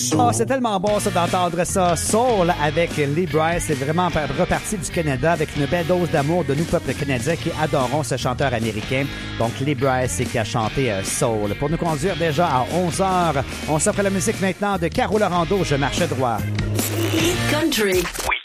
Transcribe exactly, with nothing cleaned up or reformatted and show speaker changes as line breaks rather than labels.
Oh, c'est tellement bon ça d'entendre ça. Soul avec Lee Brice. C'est vraiment reparti du Canada avec une belle dose d'amour de nous, peuple canadien, qui adorons ce chanteur américain. Donc, Lee Brice, c'est qui a chanté euh, Soul. Pour nous conduire déjà à onze heures, on s'offre la musique maintenant de Caro Lorando, Je marchais droit.
Country.
Oui.